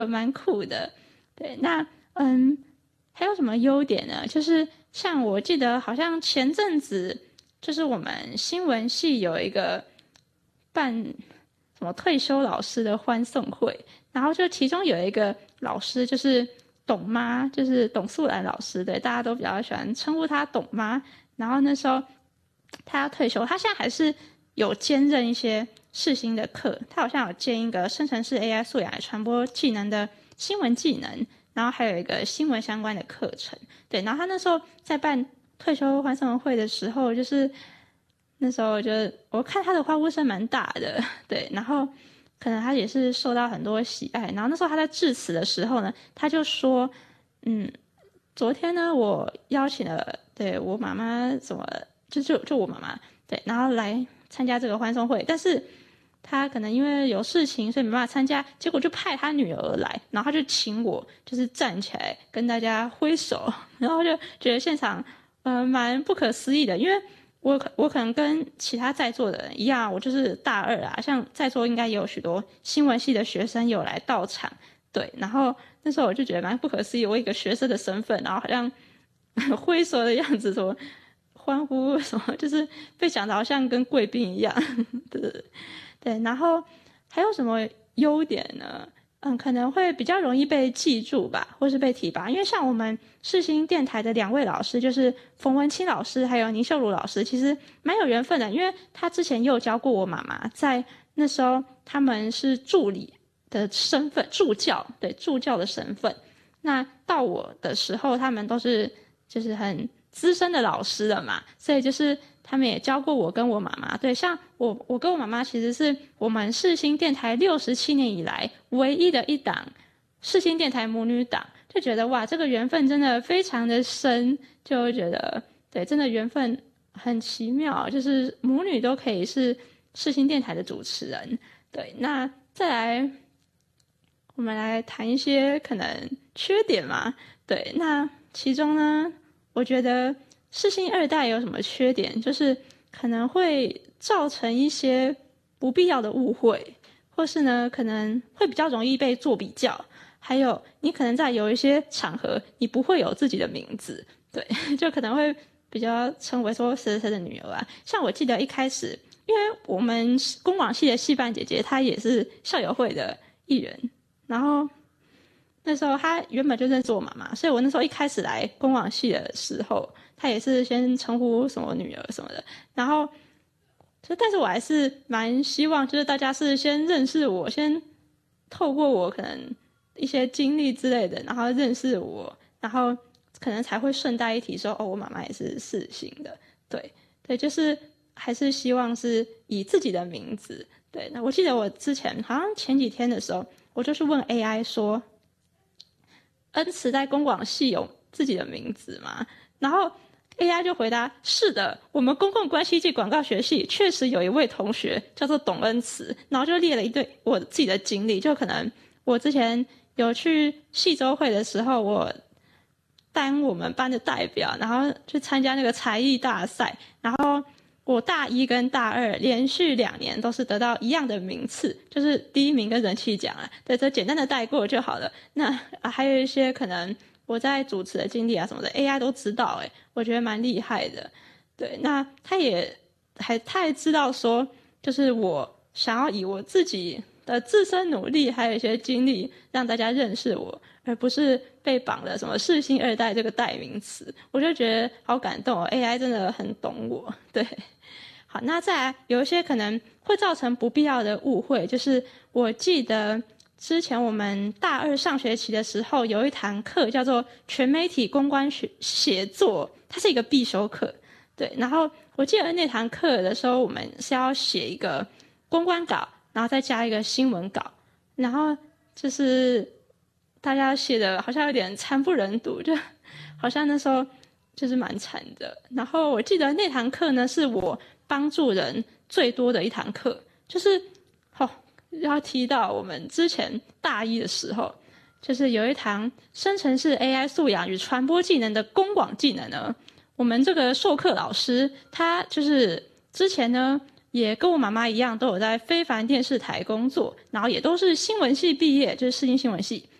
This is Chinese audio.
蛮酷的。对，那还有什么优点呢？就是像我记得好像前阵子就是我们新闻系有一个办什么退休老师的欢送会，然后就其中有一个老师就是董妈，就是董素兰老师，对，大家都比较喜欢称呼她董妈。然后那时候她要退休，她现在还是有兼任一些世新的课，她好像有兼一个生成式 AI 素养传播技能的新闻技能，然后还有一个新闻相关的课程。对，然后她那时候在办退休欢送会的时候，就是那时候我看她的欢呼声蛮大的，对，然后可能她也是受到很多喜爱。然后那时候她在致辞的时候呢，她就说，昨天呢，我邀请了对我妈妈什么，就我妈妈对，然后来参加这个欢送会，但是她可能因为有事情，所以没办法参加，结果就派她女儿来，然后她就请我就是站起来跟大家挥手，然后就觉得现场蛮不可思议的，因为我可能跟其他在座的人一样，我就是大二啊，像在座应该也有许多新闻系的学生有来到场，对，然后那时候我就觉得蛮不可思议，我一个学生的身份，然后好像挥手的样子，什么欢呼什么，就是被讲的好像跟贵宾一样，对对。然后还有什么优点呢？可能会比较容易被记住吧，或是被提拔。因为像我们世新电台的2位老师，就是冯文清老师还有倪秀如老师，其实蛮有缘分的，因为他之前也有教过我妈妈，在那时候他们是助理的身份，助教，对，助教的身份。那到我的时候，他们都是就是很资深的老师了嘛，所以就是他们也教过我跟我妈妈。对，像我跟我妈妈其实是我们世新电台67年以来唯一的一档世新电台母女档，就觉得哇，这个缘分真的非常的深，就会觉得对，真的缘分很奇妙，就是母女都可以是世新电台的主持人。对，那再来我们来谈一些可能缺点嘛。对，那其中呢，我觉得世新2代有什么缺点，就是可能会造成一些不必要的误会，或是呢可能会比较容易被做比较，还有你可能在有一些场合你不会有自己的名字，对，就可能会比较称为说谁谁谁的女儿啊。像我记得一开始，因为我们公广系的系办姐姐她也是校友会的一员，然后那时候她原本就认识我妈妈，所以我那时候一开始来公广系的时候，她也是先称呼什么女儿什么的，然后但是我还是蛮希望就是大家是先认识我，先透过我可能一些经历之类的，然后认识我，然后可能才会顺带一提说，哦，我妈妈也是世新的，对对，就是还是希望是以自己的名字。对，那我记得我之前好像前几天的时候，我就去问 AI 说，恩慈在公广系有自己的名字吗？然后 AI 就回答，是的，我们公共关系暨广告学系确实有一位同学叫做董恩慈，然后就列了一堆我自己的经历，就可能我之前有去系周会的时候，我当我们班的代表，然后去参加那个才艺大赛，然后我大1跟大2连续2年都是得到一样的名次，就是第1名跟人气奖啊。对，这简单的带过就好了。那还有一些可能我在主持的经历啊什么的 ，AI 都知道，我觉得蛮厉害的。对，那他也知道说，就是我想要以我自己的自身努力，还有一些经历，让大家认识我，而不是被绑了什么世新2代这个代名词。我就觉得好感动哦 ，AI 真的很懂我。对，好，那再来有一些可能会造成不必要的误会，就是我记得之前我们大2上学期的时候，有一堂课叫做全媒体公关写作，它是一个必修课。对，然后我记得那堂课的时候，我们是要写一个公关稿，然后再加一个新闻稿，然后就是大家写的好像有点惨不忍睹，就好像那时候就是蛮惨的。然后我记得那堂课呢，是我帮助人最多的一堂课，就是要提到我们之前大1的时候，就是有一堂生成式 AI 素养与传播技能的公广技能呢，我们这个授课老师他就是之前呢也跟我妈妈一样，都有在非凡电视台工作，然后也都是新闻系毕业，就是世新新闻系。